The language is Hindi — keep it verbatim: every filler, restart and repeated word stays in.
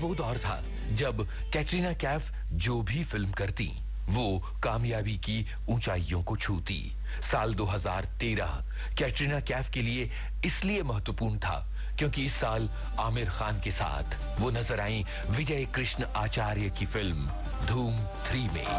वो दौर था जब कैटरीना कैफ जो भी फिल्म करती वो कामयाबी की ऊंचाइयों को छूती। साल दो हज़ार तेरह कैटरीना कैफ के लिए इसलिए महत्वपूर्ण था क्योंकि इस साल आमिर खान के साथ वो नजर आई विजय कृष्ण आचार्य की फिल्म धूम थ्री में।